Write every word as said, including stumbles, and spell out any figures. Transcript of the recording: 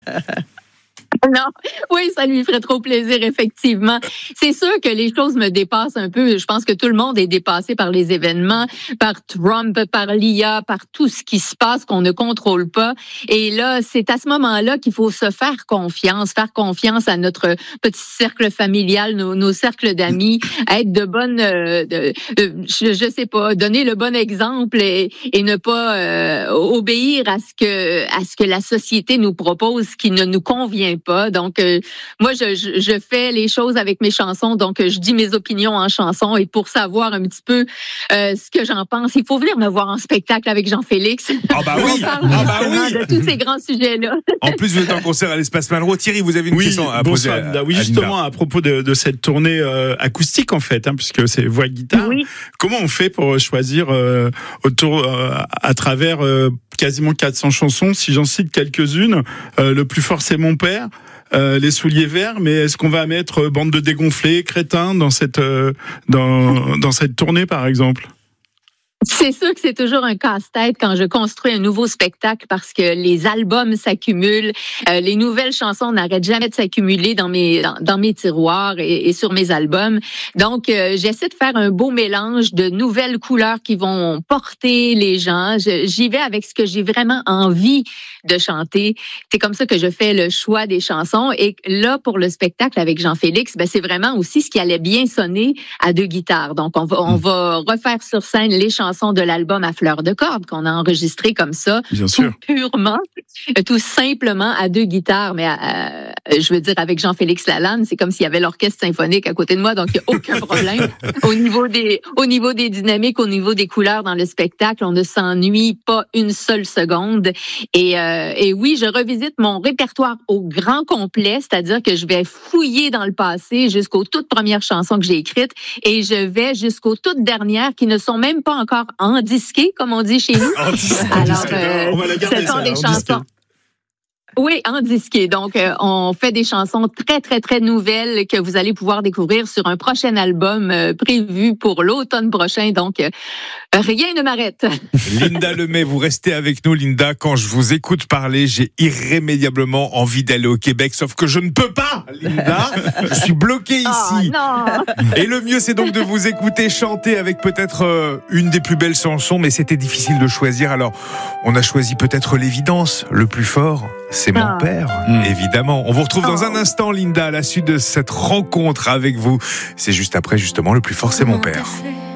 Non, oui, ça lui ferait trop plaisir, effectivement. C'est sûr que les choses me dépassent un peu. Je pense que tout le monde est dépassé par les événements, par Trump, par l'I A, par tout ce qui se passe qu'on ne contrôle pas. Et là, c'est à ce moment-là qu'il faut se faire confiance, faire confiance à notre petit cercle familial, nos, nos cercles d'amis, être de bonnes, euh, de, de, je, je sais pas, donner le bon exemple et, et ne pas euh, obéir à ce que, à ce que la société nous propose qui ne nous convient pas. Donc, euh, moi, je, je, je fais les choses avec mes chansons. Donc, je dis mes opinions en chansons. Et pour savoir un petit peu euh, ce que j'en pense, il faut venir me voir en spectacle avec Jean-Félix. Ah bah oui, On parle ah bah oui. de tous ces grands sujets-là. En plus, vous êtes en concert à l'Espace Malraux. Thierry, vous avez une oui, question à bonsoir, poser à, oui, à justement, Linda. à propos de, de cette tournée euh, acoustique, en fait, hein, puisque c'est voix guitare. Oui. Comment on fait pour choisir euh, autour, euh, à travers euh, quasiment quatre cents chansons, si j'en cite quelques-unes, euh, le plus fort c'est mon père. Euh, les souliers verts, mais est-ce qu'on va mettre euh, bande de dégonflés, crétins dans cette euh, dans dans cette tournée par exemple? C'est sûr que c'est toujours un casse-tête quand je construis un nouveau spectacle parce que les albums s'accumulent, euh, les nouvelles chansons n'arrêtent jamais de s'accumuler dans mes dans, dans mes tiroirs et, et sur mes albums. Donc euh, j'essaie de faire un beau mélange de nouvelles couleurs qui vont porter les gens. Je, j'y vais avec ce que j'ai vraiment envie de chanter. C'est comme ça que je fais le choix des chansons. Et là, pour le spectacle avec Jean-Félix, ben c'est vraiment aussi ce qui allait bien sonner à deux guitares. Donc on va on va refaire sur scène les chansons de l'album à fleur de corde qu'on a enregistré comme ça, Bien tout sûr. purement, tout simplement à deux guitares, mais à, à, je veux dire avec Jean-Félix Lalanne, c'est comme s'il y avait l'orchestre symphonique à côté de moi, donc il n'y a aucun problème au niveau des, au niveau des dynamiques, au niveau des couleurs dans le spectacle, on ne s'ennuie pas une seule seconde. Et, euh, et oui, je revisite mon répertoire au grand complet, c'est-à-dire que je vais fouiller dans le passé jusqu'aux toutes premières chansons que j'ai écrites et je vais jusqu'aux toutes dernières qui ne sont même pas encore en disqué, comme on dit chez nous. En dis- en Alors, disque. euh, On va la garder ce sont ça, des en chansons. disque. Oui, en disqué. Donc, euh, on fait des chansons très, très, très nouvelles que vous allez pouvoir découvrir sur un prochain album euh, prévu pour l'automne prochain. Donc, euh, rien ne m'arrête. Linda Lemay, vous restez avec nous, Linda. Quand je vous écoute parler, j'ai irrémédiablement envie d'aller au Québec, sauf que je ne peux pas, Linda. Je suis bloqué Oh ici. non! Et le mieux, c'est donc de vous écouter chanter avec peut-être euh, une des plus belles chansons, mais c'était difficile de choisir. Alors, on a choisi peut-être l'évidence, le plus fort. C'est mon Ah. père, Mmh. évidemment. On vous retrouve dans Oh. un instant, Linda, à la suite de cette rencontre avec vous. C'est juste après, justement, le plus fort, c'est mon père.